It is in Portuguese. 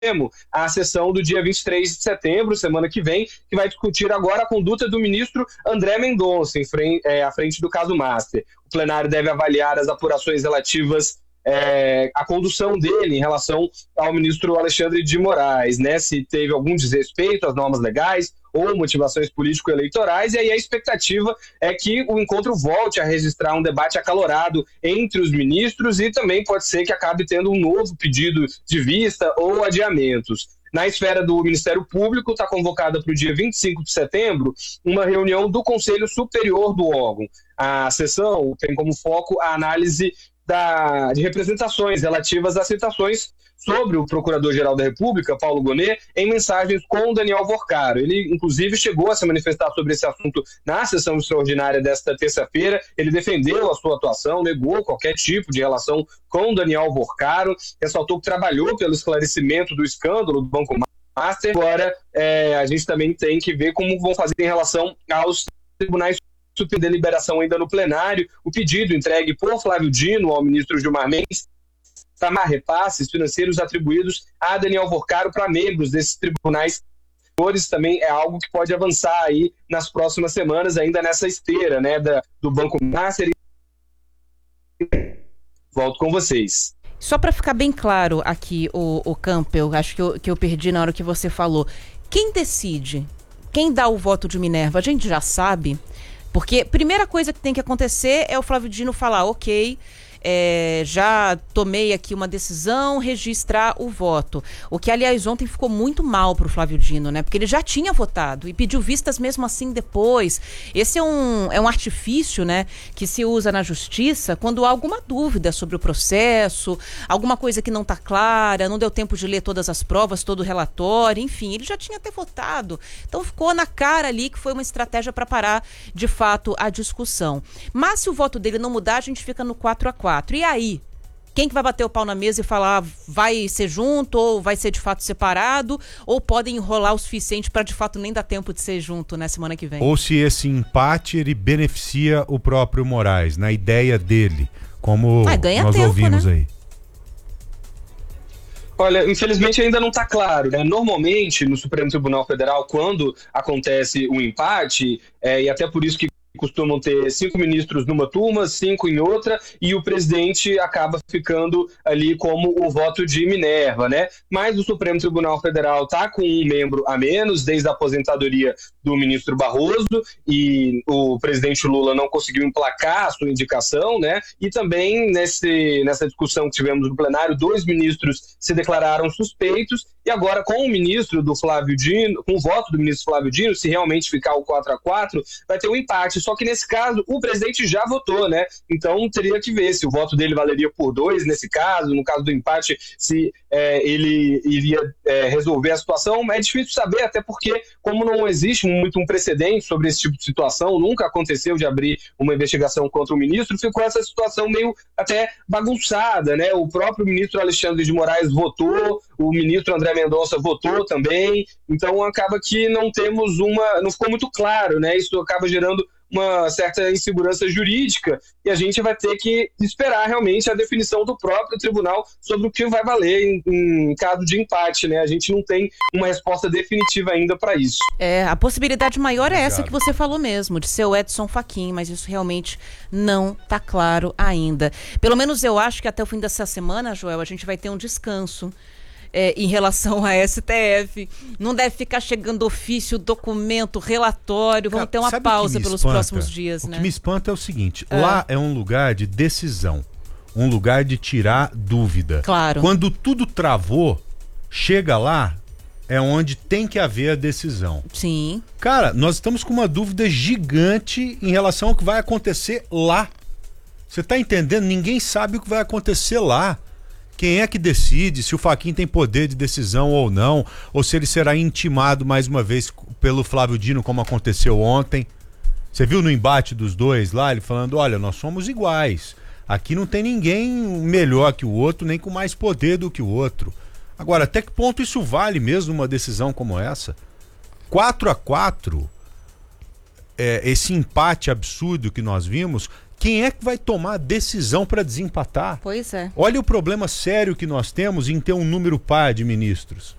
a sessão do dia 23 de setembro, semana que vem, que vai discutir agora a conduta do ministro André Mendonça à frente do caso Master. O plenário deve avaliar as apurações relativas à condução dele em relação ao ministro Alexandre de Moraes, né? Se teve algum desrespeito às normas legais ou motivações político-eleitorais, e aí a expectativa é que o encontro volte a registrar um debate acalorado entre os ministros e também pode ser que acabe tendo um novo pedido de vista ou adiamentos. Na esfera do Ministério Público, está convocada para o dia 25 de setembro uma reunião do Conselho Superior do órgão. A sessão tem como foco a análise de representações relativas às citações sobre o Procurador-Geral da República, Paulo Gonet, em mensagens com Daniel Worcaro. Ele, inclusive, chegou a se manifestar sobre esse assunto na sessão extraordinária desta terça-feira. Ele defendeu a sua atuação, negou qualquer tipo de relação com Daniel Worcaro, ressaltou que trabalhou pelo esclarecimento do escândalo do Banco Master. Agora, a gente também tem que ver como vão fazer em relação aos tribunais de deliberação ainda no plenário, o pedido entregue por Flávio Dino ao ministro Gilmar Mendes para repasses financeiros atribuídos a Daniel Worcaro para membros desses tribunais. Também é algo que pode avançar aí nas próximas semanas, ainda nessa esteira, né, do Banco Master. Volto com vocês. Só para ficar bem claro aqui, o Campbell, acho que eu perdi na hora que você falou. Quem decide? Quem dá o voto de Minerva? A gente já sabe. Porque a primeira coisa que tem que acontecer é o Flávio Dino falar, ok, já tomei aqui uma decisão, registrar o voto. O que, aliás, ontem ficou muito mal para o Flávio Dino, né? Porque ele já tinha votado e pediu vistas mesmo assim depois. Esse é um artifício, né, que se usa na justiça quando há alguma dúvida sobre o processo, alguma coisa que não está clara, não deu tempo de ler todas as provas, todo o relatório, enfim, ele já tinha até votado. Então ficou na cara ali que foi uma estratégia para parar, de fato, a discussão. Mas se o voto dele não mudar, a gente fica no 4-4. E aí? Quem que vai bater o pau na mesa e falar vai ser junto ou vai ser de fato separado? Ou podem enrolar o suficiente para de fato nem dar tempo de ser junto na semana que vem? Ou se esse empate ele beneficia o próprio Moraes, na ideia dele, como nós tempo, ouvimos, né? Aí. Olha, infelizmente ainda não está claro, né? Normalmente no Supremo Tribunal Federal, quando acontece um empate, e até por isso que costumam ter 5 ministros numa turma, 5 em outra, e o presidente acaba ficando ali como o voto de Minerva, né? Mas o Supremo Tribunal Federal está com um membro a menos, desde a aposentadoria do ministro Barroso, e o presidente Lula não conseguiu emplacar a sua indicação, né? E também nessa discussão que tivemos no plenário, 2 ministros se declararam suspeitos, e agora com o ministro do Flávio Dino, com o voto do ministro Flávio Dino, se realmente ficar o 4-4, vai ter um empate. Só que nesse caso, o presidente já votou, né? Então teria que ver se o voto dele valeria por 2 nesse caso, no caso do empate, se ele iria resolver a situação. É difícil saber, até porque, como não existe muito um precedente sobre esse tipo de situação, nunca aconteceu de abrir uma investigação contra o ministro, ficou essa situação meio até bagunçada, né? O próprio ministro Alexandre de Moraes votou, o ministro André Mendonça votou também, então acaba que não ficou muito claro, né? Isso acaba gerando uma certa insegurança jurídica e a gente vai ter que esperar realmente a definição do próprio tribunal sobre o que vai valer em caso de empate, né? A gente não tem uma resposta definitiva ainda para isso. A possibilidade maior é essa que você falou mesmo, de ser o Edson Fachin, mas isso realmente não está claro ainda. Pelo menos eu acho que até o fim dessa semana, Joel, a gente vai ter um descanso em relação à STF. Não deve ficar chegando ofício, documento, relatório. Vamos ter uma pausa pelos próximos dias, né? O que me espanta é o seguinte, lá é um lugar de decisão, um lugar de tirar dúvida. Claro. Quando tudo travou, chega lá, é onde tem que haver a decisão. Sim. Cara, nós estamos com uma dúvida gigante em relação ao que vai acontecer lá. Você tá entendendo? Ninguém sabe o que vai acontecer lá. Quem é que decide se o Fachin tem poder de decisão ou não, ou se ele será intimado mais uma vez pelo Flávio Dino, como aconteceu ontem? Você viu no embate dos dois lá, ele falando, olha, nós somos iguais. Aqui não tem ninguém melhor que o outro, nem com mais poder do que o outro. Agora, até que ponto isso vale mesmo uma decisão como essa? 4-4, esse empate absurdo que nós vimos, Quem é que vai tomar a decisão para desempatar? Pois é. Olha o problema sério que nós temos em ter um número par de ministros.